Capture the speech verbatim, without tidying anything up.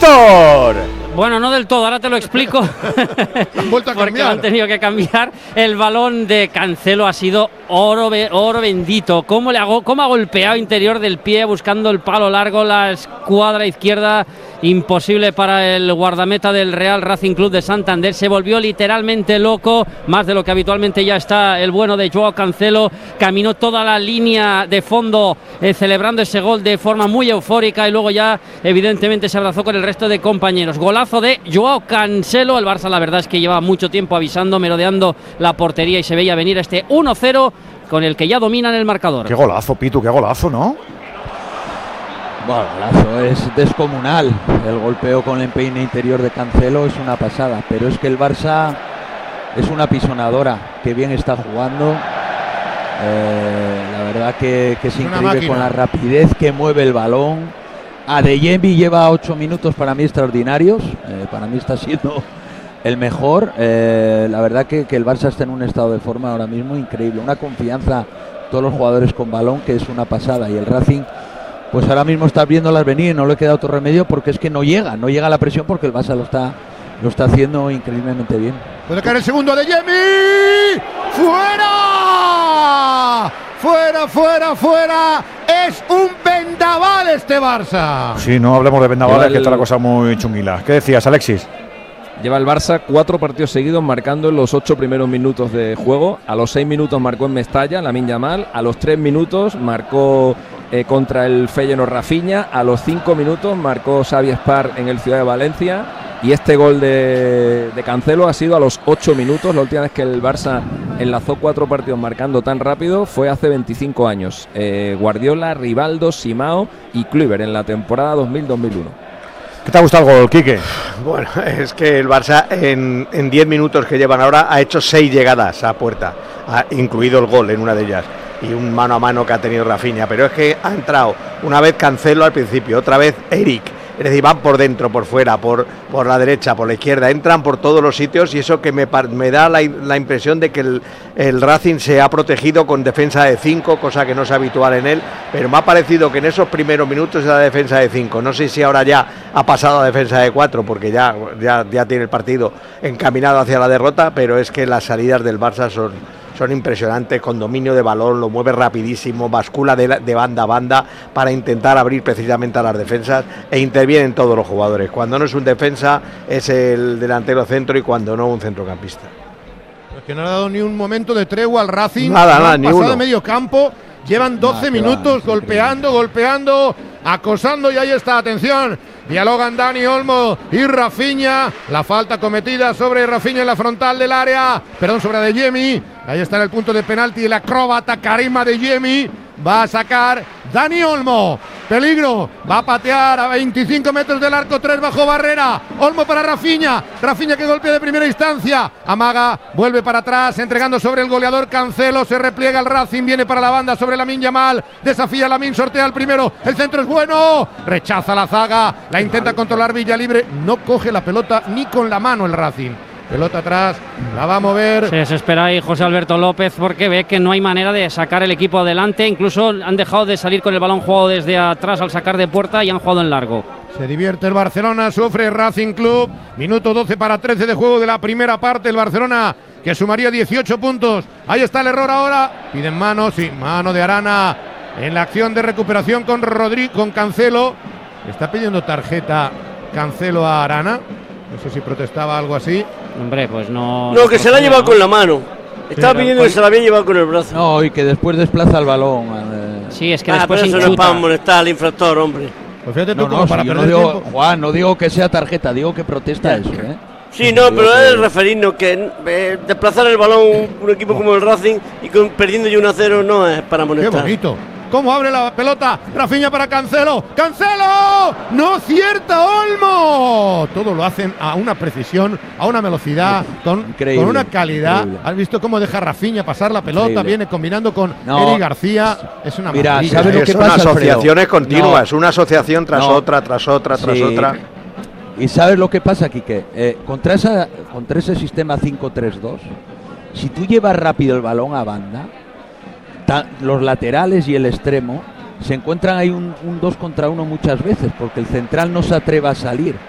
Víctor. Bueno, no del todo, ahora te lo explico. Han vuelto a Porque cambiar. han tenido que cambiar. El balón de Cancelo ha sido oro, oro bendito. ¿Cómo, le hago, ¿Cómo ha golpeado interior del pie buscando el palo largo, la escuadra izquierda? Imposible para el guardameta del Real Racing Club de Santander. Se volvió literalmente loco, más de lo que habitualmente ya está el bueno de Joao Cancelo. Caminó toda la línea de fondo eh, celebrando ese gol de forma muy eufórica y luego ya evidentemente se abrazó con el resto de compañeros. Golazo de Joao Cancelo. El Barça la verdad es que lleva mucho tiempo avisando, merodeando la portería y se veía venir este uno cero con el que ya dominan el marcador. Qué golazo, Pitu, qué golazo, ¿no? Bueno, golazo, es descomunal. El golpeo con el empeine interior de Cancelo es una pasada, pero es que el Barça es una pisonadora, que bien está jugando. Eh, la verdad que, que es, es increíble con la rapidez que mueve el balón. Adeyemi lleva ocho minutos para mí extraordinarios, eh, para mí está siendo el mejor. Eh, la verdad que, que el Barça está en un estado de forma ahora mismo increíble, una confianza, todos los jugadores con balón, que es una pasada, y el Racing pues ahora mismo está viéndolas venir y no le queda otro remedio porque es que no llega, no llega la presión porque el Barça lo está, lo está haciendo increíblemente bien. Puede caer el segundo de Adeyemi. ¡Fuera! ¡Fuera, fuera, fuera! ¡Es un vendaval este Barça! Sí, no hablemos de vendavales, el... que está la cosa muy chunguila. ¿Qué decías, Alexis? Lleva el Barça cuatro partidos seguidos marcando en los ocho primeros minutos de juego. A los seis minutos marcó en Mestalla, Lamine Yamal. A los tres minutos marcó eh, contra el Feyenoord Rafinha. A los cinco minutos marcó Xavi Spar en el Ciudad de Valencia. Y este gol de, de Cancelo ha sido a los ocho minutos. La última vez que el Barça enlazó cuatro partidos marcando tan rápido fue hace veinticinco años. Eh, Guardiola, Rivaldo, Simao y Kluivert en la temporada dos mil dos mil uno. ¿Qué te ha gustado el gol, Quique? Bueno, es que el Barça en, en diez minutos que llevan ahora ha hecho seis llegadas a puerta, ha incluido el gol en una de ellas y un mano a mano que ha tenido Rafinha, pero es que ha entrado una vez Cancelo al principio, otra vez Eric, es decir, van por dentro, por fuera, por, por la derecha, por la izquierda, entran por todos los sitios y eso que me, me da la, la impresión de que el, el Racing se ha protegido con defensa de cinco, cosa que no es habitual en él, pero me ha parecido que en esos primeros minutos era defensa de cinco, no sé si ahora ya ha pasado a defensa de cuatro porque ya, ya, ya tiene el partido encaminado hacia la derrota, pero es que las salidas del Barça son... son impresionantes, con dominio de balón, lo mueve rapidísimo, bascula de, la, de banda a banda para intentar abrir precisamente a las defensas e intervienen todos los jugadores. Cuando no es un defensa es el delantero centro y cuando no un centrocampista. Es que no le ha dado ni un momento de tregua al Racing. Nada, no nada, han ni pasado uno. de medio campo, llevan doce no, minutos va, golpeando, golpeando, acosando y ahí está, atención. Dialogan Dani Olmo y Rafinha. La falta cometida sobre Rafinha en la frontal del área. Perdón, sobre Adeyemi. Ahí está en el punto de penalti el acróbata Karim Adeyemi. Va a sacar Dani Olmo. Peligro. Va a patear a veinticinco metros del arco, tres bajo barrera. Olmo para Rafinha. Rafinha que golpea de primera instancia. Amaga, vuelve para atrás, entregando sobre el goleador Cancelo. Se repliega el Racing, viene para la banda sobre Lamine Yamal. Desafía a Lamine, sortea el primero. El centro es bueno. Rechaza la zaga. La intenta controlar Villalibre. No coge la pelota ni con la mano el Racing. Pelota atrás, la va a mover. Se desespera ahí José Alberto López porque ve que no hay manera de sacar el equipo adelante. Incluso han dejado de salir con el balón jugado desde atrás al sacar de puerta y han jugado en largo. Se divierte el Barcelona, sufre Racing Club. Minuto doce para trece de juego de la primera parte. El Barcelona que sumaría dieciocho puntos. Ahí está el error ahora. Piden mano, sí, mano de Arana en la acción de recuperación con Rodrigo, con Cancelo. Está pidiendo tarjeta Cancelo a Arana. No sé si protestaba algo así. Hombre, pues no. No, que se la ha llevado ¿no? con la mano. Estaba Pero, pidiendo que se la había llevado con el brazo. No, y que después desplaza el balón. Eh. Sí, es que ah, después pero eso no es inchuta. para molestar al infractor, hombre. Pues fíjate tú No, como no, para si yo no perder digo, tiempo. Juan, no digo que sea tarjeta, digo que protesta eso, ¿eh? Sí, no, Digo pero que- es referirnos que eh, desplazar el balón un equipo como el Racing y con, perdiendo ya uno a cero no es para Qué molestar. bonito. ¿Cómo abre la pelota? Rafinha para Cancelo. ¡Cancelo! ¡No cierta Olmo! Todo lo hacen a una precisión, a una velocidad, con, Increíble, con una calidad. increíble. ¿Has visto cómo deja Rafinha pasar la pelota? Increíble. Viene combinando con No, Eric García. Es una mira, maravilla. ¿sabes lo que Son pasa, Alfredo? asociaciones continuas, No. una asociación tras No. otra, tras otra, tras Sí. otra. ¿Y sabes lo que pasa, Quique? Eh, contra, esa, contra ese sistema cinco tres dos, si tú llevas rápido el balón a banda, ta- los laterales y el extremo se encuentran ahí un, un dos contra uno muchas veces, porque el central no se atreve a salir.